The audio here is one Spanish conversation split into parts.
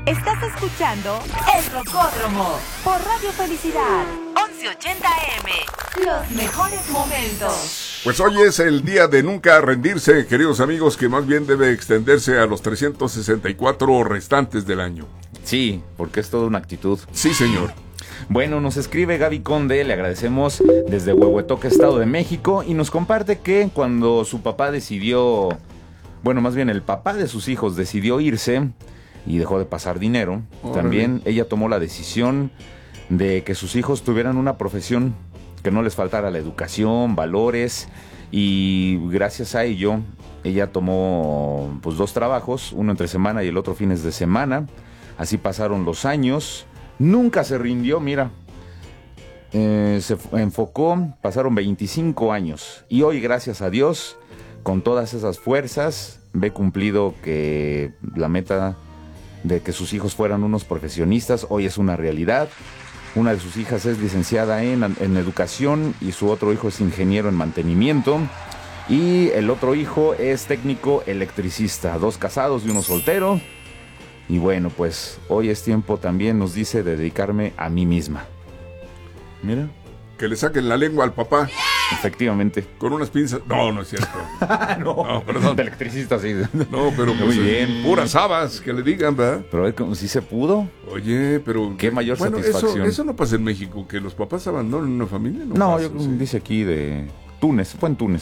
Estás escuchando El Rocódromo por Radio Felicidad 1180 AM. Los mejores momentos. Pues hoy es el día de nunca rendirse, queridos amigos, que más bien debe extenderse a los 364 restantes del año. Sí, porque es toda una actitud. Sí, señor. Bueno, nos escribe Gaby Conde, le agradecemos desde Huehuetoca, Estado de México, y nos comparte que cuando su papá decidió, bueno, más bien el papá de sus hijos decidió irse y dejó de pasar dinero, también ella tomó la decisión de que sus hijos tuvieran una profesión, que no les faltara la educación, valores, y gracias a ello ella tomó pues 2 trabajos, uno entre semana y el otro fines de semana. Así pasaron los años. Nunca se rindió, mira, se enfocó, pasaron 25 años y hoy, gracias a Dios, con todas esas fuerzas, ve cumplido que la meta de que sus hijos fueran unos profesionistas, hoy es una realidad. Una de sus hijas es licenciada en educación y su otro hijo es ingeniero en mantenimiento y el otro hijo es técnico electricista, 2 casados y uno soltero. Y bueno, pues hoy es tiempo también, nos dice, de dedicarme a mí misma. Mira. Que le saquen la lengua al papá. Efectivamente. Con unas pinzas. No, no es cierto. No, perdón. De electricista, sí. No, pero pues, muy bien. Puras habas, que le digan, ¿verdad? Pero como si se pudo. Oye, pero... Qué mayor satisfacción. Eso no pasa en México, que los papás abandonen una familia. No, pasa, yo dice aquí de Túnez. Fue en Túnez.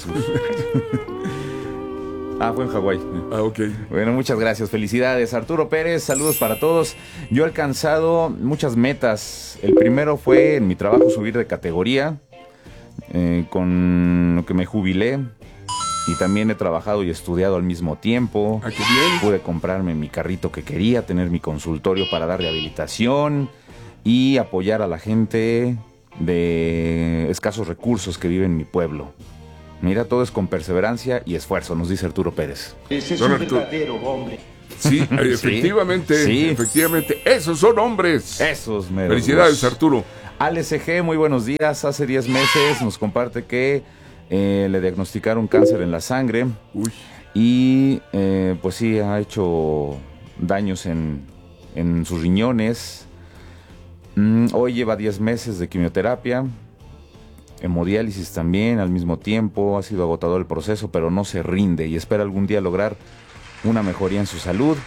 Fue en Hawái. Ok. Bueno, muchas gracias, felicidades. Arturo Pérez, saludos para todos. Yo he alcanzado muchas metas. El primero fue en mi trabajo subir de categoría, con lo que me jubilé. Y también he trabajado y estudiado al mismo tiempo. ¡Qué bien! Pude comprarme mi carrito que quería, tener mi consultorio para dar rehabilitación y apoyar a la gente de escasos recursos que vive en mi pueblo. Mira, todo es con perseverancia y esfuerzo, nos dice Arturo Pérez. Ese es un verdadero hombre. Sí, efectivamente, sí. Efectivamente, esos son hombres. Esos meros. Felicidades, Arturo. Alex G, muy buenos días. Hace 10 meses nos comparte que le diagnosticaron cáncer en la sangre. Uy. Y pues sí, ha hecho daños en sus riñones. Hoy lleva 10 meses de quimioterapia. Hemodiálisis también al mismo tiempo, ha sido agotador el proceso, pero no se rinde y espera algún día lograr una mejoría en su salud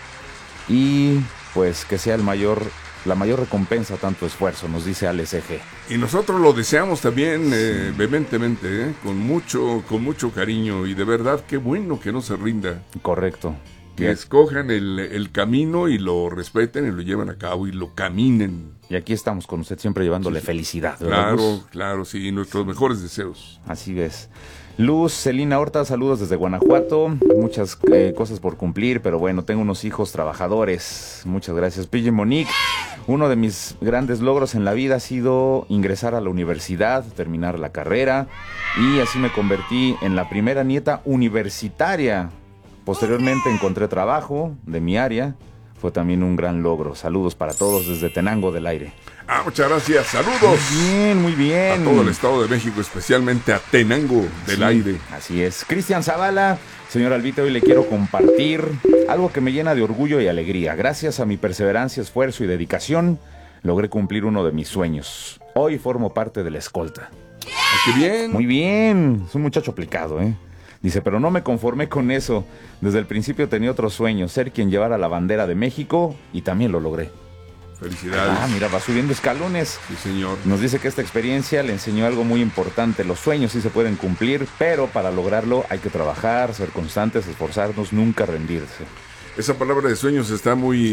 y pues que sea la mayor recompensa a tanto esfuerzo, nos dice Alex G. Y nosotros lo deseamos también vehementemente, con mucho cariño y de verdad qué bueno que no se rinda. Correcto. Que escojan el camino y lo respeten y lo lleven a cabo y lo caminen. Y aquí estamos con usted siempre llevándole felicidad, ¿verdad? Claro, sí, nuestros mejores deseos. Así es. Luz Celina Horta, saludos desde Guanajuato, muchas cosas por cumplir, pero bueno, tengo unos hijos trabajadores, muchas gracias. Pille Monique, uno de mis grandes logros en la vida ha sido ingresar a la universidad, terminar la carrera, y así me convertí en la primera nieta universitaria. Posteriormente encontré trabajo de mi área, fue también un gran logro. Saludos para todos desde Tenango del Aire. Muchas gracias, saludos. Muy bien. A todo el Estado de México, especialmente a Tenango del Aire. Así es. Cristian Zavala, señor Albita, hoy le quiero compartir algo que me llena de orgullo y alegría. Gracias a mi perseverancia, esfuerzo y dedicación, logré cumplir uno de mis sueños. Hoy formo parte de la escolta. ¡Qué bien! Muy bien. Es un muchacho aplicado, ¿eh? Dice, pero no me conformé con eso. Desde el principio tenía otro sueño, ser quien llevara la bandera de México, y también lo logré. Felicidades. Mira, va subiendo escalones. Sí, señor. Nos dice que esta experiencia le enseñó algo muy importante. Los sueños sí se pueden cumplir, pero para lograrlo hay que trabajar, ser constantes, esforzarnos, nunca rendirse. Esa palabra de sueños está muy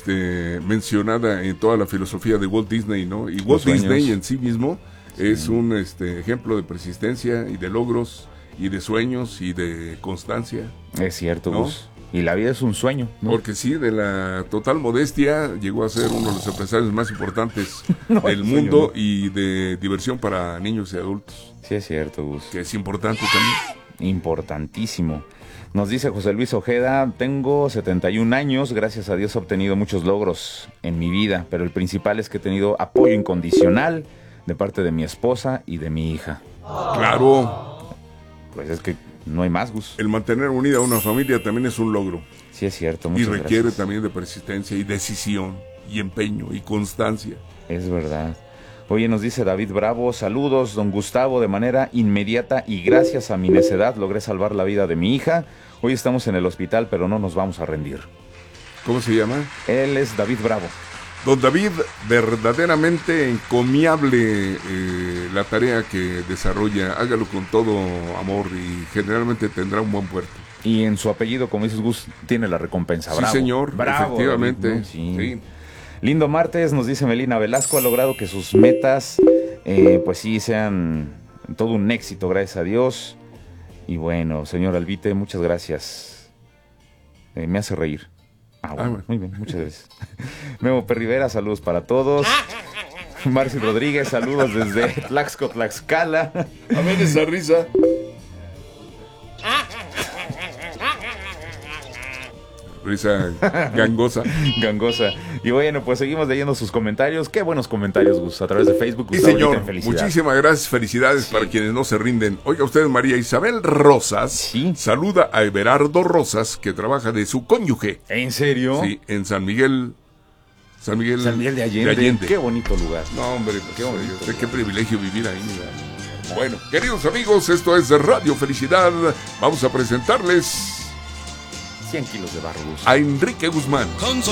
mencionada en toda la filosofía de Walt Disney, ¿no? Y Walt Disney en sí mismo es un ejemplo de persistencia y de logros y de sueños y de constancia. Es cierto, ¿no? Gus. Y la vida es un sueño, ¿no? Porque sí, de la total modestia llegó a ser uno de los empresarios más importantes del mundo, ¿no? Y de diversión para niños y adultos. Sí, es cierto, Gus. Que es importante también. Importantísimo. Nos dice José Luis Ojeda, tengo 71 años, gracias a Dios he obtenido muchos logros en mi vida, pero el principal es que he tenido apoyo incondicional de parte de mi esposa y de mi hija. Claro. Pues es que no hay más, Gus. El mantener unida a una familia también es un logro. Sí, es cierto. Y requiere también de persistencia y decisión y empeño y constancia. Es verdad. Oye, nos dice David Bravo, saludos, don Gustavo, de manera inmediata y gracias a mi necedad logré salvar la vida de mi hija. Hoy estamos en el hospital, pero no nos vamos a rendir. ¿Cómo se llama? Él es David Bravo. Don David, verdaderamente encomiable la tarea que desarrolla. Hágalo con todo amor y generalmente tendrá un buen puerto. Y en su apellido, como dices, Gus, tiene la recompensa. Sí, Bravo. señor, Bravo, efectivamente. David, ¿no? Sí. Sí. Lindo martes, nos dice Melina Velasco, ha logrado que sus metas, pues sí, sean todo un éxito, gracias a Dios. Y bueno, señor Albite, muchas gracias. Me hace reír. Bueno. Muy bien, muchas gracias. Memo Perrivera, saludos para todos. Marci Rodríguez, saludos desde Tlaxco, Tlaxcala. A ver esa risa. Risa gangosa. Gangosa. Y bueno, pues seguimos leyendo sus comentarios. Qué buenos comentarios, Gus, a través de Facebook. Y señor, muchísimas gracias, felicidades para quienes no se rinden. Oiga usted, María Isabel Rosas, saluda a Everardo Rosas, que trabaja de su cónyuge. ¿En serio? Sí, en San Miguel de Allende. Qué bonito lugar. No, hombre, qué privilegio vivir ahí. Bueno, queridos amigos, esto es Radio Felicidad. Vamos a presentarles 100 kilos de barro, Gus. A Enrique Guzmán.